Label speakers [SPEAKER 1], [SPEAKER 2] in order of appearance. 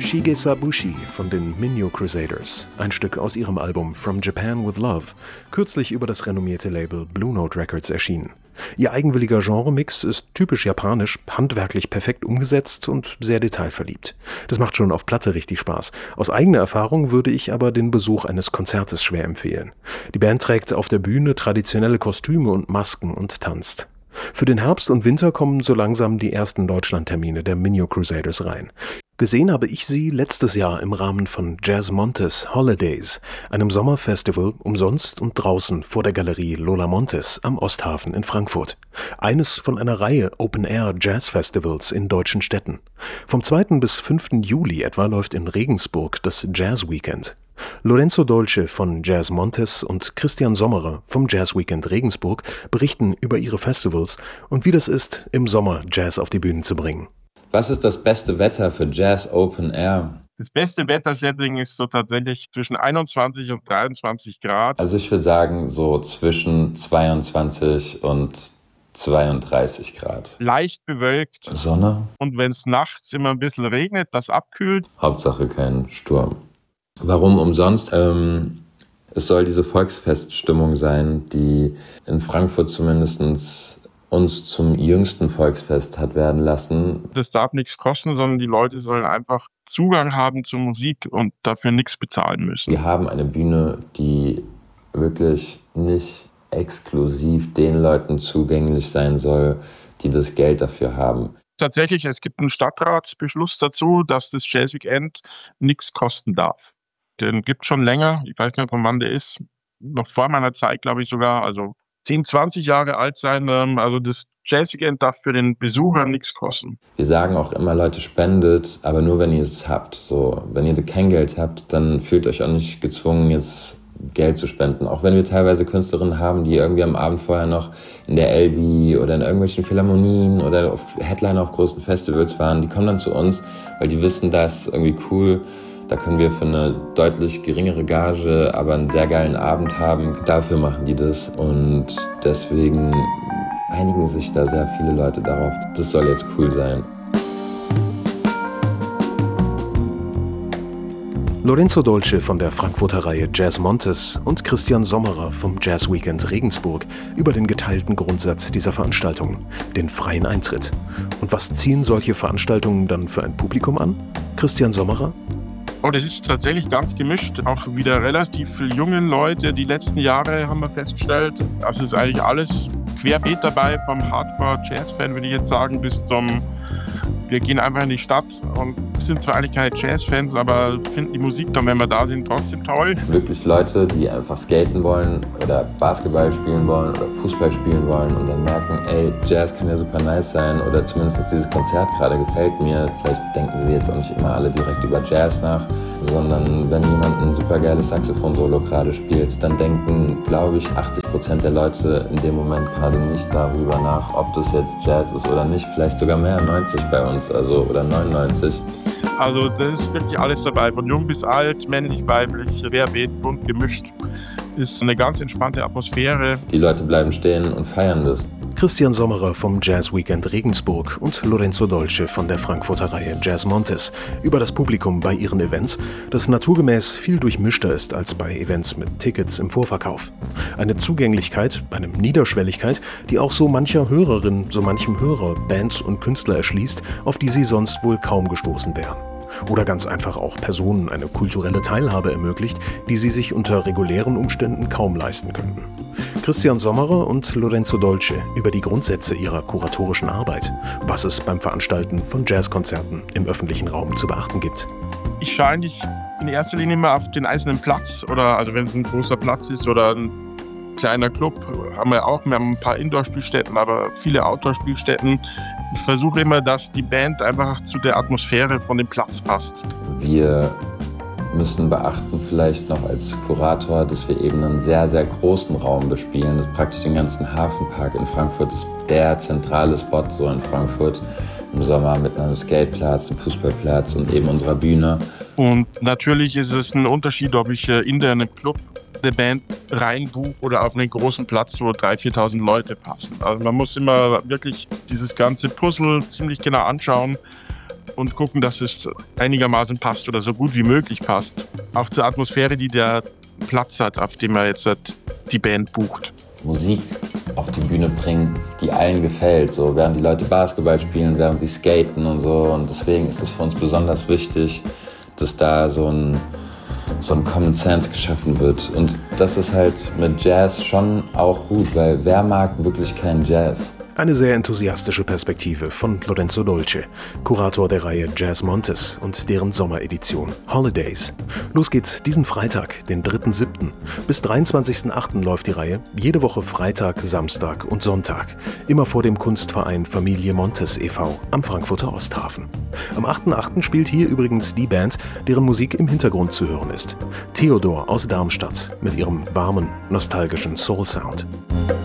[SPEAKER 1] Shigesa Bushi von den Minyo Crusaders, ein Stück aus ihrem Album From Japan with Love, kürzlich über das renommierte Label Blue Note Records erschienen. Ihr eigenwilliger Genremix ist typisch japanisch, handwerklich perfekt umgesetzt und sehr detailverliebt. Das macht schon auf Platte richtig Spaß. Aus eigener Erfahrung würde ich aber den Besuch eines Konzertes schwer empfehlen. Die Band trägt auf der Bühne traditionelle Kostüme und Masken und tanzt. Für den Herbst und Winter kommen so langsam die ersten Deutschlandtermine der Minyo Crusaders rein. Gesehen habe ich sie letztes Jahr im Rahmen von Jazz Montes Holidays, einem Sommerfestival umsonst und draußen vor der Galerie Lola Montes am Osthafen in Frankfurt. Eines von einer Reihe Open-Air-Jazz-Festivals in deutschen Städten. Vom 2. bis 5. Juli etwa läuft in Regensburg das Jazz Weekend. Lorenzo Dolce von Jazz Montes und Christian Sommerer vom Jazz Weekend Regensburg berichten über ihre Festivals und wie das ist, im Sommer Jazz auf die Bühnen zu bringen.
[SPEAKER 2] Was ist das beste Wetter für Jazz Open Air?
[SPEAKER 3] Das beste Wettersetting ist so tatsächlich zwischen 21 und 23 Grad.
[SPEAKER 2] Also ich würde sagen so zwischen 22 und 32 Grad.
[SPEAKER 3] Leicht bewölkt.
[SPEAKER 2] Sonne.
[SPEAKER 3] Und wenn es nachts immer ein bisschen regnet, das abkühlt.
[SPEAKER 2] Hauptsache kein Sturm. Warum umsonst? Es soll diese Volksfeststimmung sein, die in Frankfurt zumindest uns zum jüngsten Volksfest hat werden lassen.
[SPEAKER 3] Das darf nichts kosten, sondern die Leute sollen einfach Zugang haben zur Musik und dafür nichts bezahlen müssen.
[SPEAKER 2] Wir haben eine Bühne, die wirklich nicht exklusiv den Leuten zugänglich sein soll, die das Geld dafür haben.
[SPEAKER 3] Tatsächlich, es gibt einen Stadtratsbeschluss dazu, dass das Jazz Weekend nichts kosten darf. Den gibt es schon länger, ich weiß nicht, von wann der ist, noch vor meiner Zeit, glaube ich sogar, also 10, 20 Jahre alt sein. Also das Jazz Weekend darf für den Besucher nichts kosten.
[SPEAKER 2] Wir sagen auch immer, Leute, spendet, aber nur, wenn ihr es habt. So, wenn ihr kein Geld habt, dann fühlt euch auch nicht gezwungen, jetzt Geld zu spenden. Auch wenn wir teilweise Künstlerinnen haben, die irgendwie am Abend vorher noch in der Elbi oder in irgendwelchen Philharmonien oder auf Headliner auf großen Festivals waren, die kommen dann zu uns, weil die wissen, das ist irgendwie cool. Da können wir für eine deutlich geringere Gage aber einen sehr geilen Abend haben. Dafür machen die das und deswegen einigen sich da sehr viele Leute darauf. Das soll jetzt cool sein.
[SPEAKER 1] Lorenzo Dolce von der Frankfurter Reihe Jazz Montes und Christian Sommerer vom Jazz Weekend Regensburg über den geteilten Grundsatz dieser Veranstaltungen, den freien Eintritt. Und was ziehen solche Veranstaltungen dann für ein Publikum an? Christian Sommerer?
[SPEAKER 3] Oh, das ist tatsächlich ganz gemischt. Auch wieder relativ viele junge Leute. Die letzten Jahre haben wir festgestellt, also ist eigentlich alles querbeet dabei, vom Hardcore-Jazz-Fan, würde ich jetzt sagen, bis zum wir gehen einfach in die Stadt und sind zwar eigentlich keine Jazz-Fans, aber finden die Musik dann, wenn wir da sind, trotzdem toll.
[SPEAKER 2] Wirklich Leute, die einfach skaten wollen oder Basketball spielen wollen oder Fußball spielen wollen und dann merken, ey, Jazz kann ja super nice sein oder zumindest dieses Konzert gerade gefällt mir. Vielleicht denken sie jetzt auch nicht immer alle direkt über Jazz nach, sondern wenn jemand ein super geiles Saxophon-Solo gerade spielt, dann denken, glaube ich, 80% der Leute in dem Moment gerade nicht darüber nach, ob das jetzt Jazz ist oder nicht. Vielleicht sogar mehr, 90 bei uns. Oder 99.
[SPEAKER 3] Also das ist wirklich alles dabei, von jung bis alt, männlich, weiblich, querbeet, bunt gemischt. Ist eine ganz entspannte Atmosphäre.
[SPEAKER 2] Die Leute bleiben stehen und feiern das.
[SPEAKER 1] Christian Sommerer vom Jazz Weekend Regensburg und Lorenzo Dolce von der Frankfurter Reihe Jazz Montes über das Publikum bei ihren Events, das naturgemäß viel durchmischter ist als bei Events mit Tickets im Vorverkauf. Eine Zugänglichkeit, eine Niederschwelligkeit, die auch so mancher Hörerin, so manchem Hörer Bands und Künstler erschließt, auf die sie sonst wohl kaum gestoßen wären. Oder ganz einfach auch Personen eine kulturelle Teilhabe ermöglicht, die sie sich unter regulären Umständen kaum leisten könnten. Christian Sommerer und Lorenzo Dolce über die Grundsätze ihrer kuratorischen Arbeit, was es beim Veranstalten von Jazzkonzerten im öffentlichen Raum zu beachten gibt.
[SPEAKER 3] Ich schaue eigentlich in erster Linie immer auf den einzelnen Platz oder also wenn es ein großer Platz ist oder ein kleiner Club, haben wir auch. Wir haben ein paar Indoor-Spielstätten, aber viele Outdoor-Spielstätten. Ich versuche immer, dass die Band einfach zu der Atmosphäre von dem Platz passt.
[SPEAKER 2] Wir müssen beachten vielleicht noch als Kurator, dass wir eben einen sehr, sehr großen Raum bespielen. Das ist praktisch den ganzen Hafenpark in Frankfurt. Das ist der zentrale Spot so in Frankfurt im Sommer mit einem Skateplatz, einem Fußballplatz und eben unserer Bühne.
[SPEAKER 3] Und natürlich ist es ein Unterschied, ob ich in einem Club eine Band reinbuche oder auf einen großen Platz, wo 3.000, 4.000 Leute passen. Also man muss immer wirklich dieses ganze Puzzle ziemlich genau anschauen und gucken, dass es einigermaßen passt oder so gut wie möglich passt. Auch zur Atmosphäre, die der Platz hat, auf dem er jetzt die Band bucht.
[SPEAKER 2] Musik auf die Bühne bringen, die allen gefällt. So, während die Leute Basketball spielen, während sie skaten und so. Und deswegen ist es für uns besonders wichtig, dass da so ein Common Sense geschaffen wird. Und das ist halt mit Jazz schon auch gut, weil wer mag wirklich keinen Jazz?
[SPEAKER 1] Eine sehr enthusiastische Perspektive von Lorenzo Dolce, Kurator der Reihe Jazz Montes und deren Sommeredition Holidays. Los geht's diesen Freitag, den 3.7. Bis 23.8. läuft die Reihe, jede Woche Freitag, Samstag und Sonntag. Immer vor dem Kunstverein Familie Montes e.V. am Frankfurter Osthafen. Am 8.8. spielt hier übrigens die Band, deren Musik im Hintergrund zu hören ist. Theodor aus Darmstadt mit ihrem warmen, nostalgischen Soul-Sound.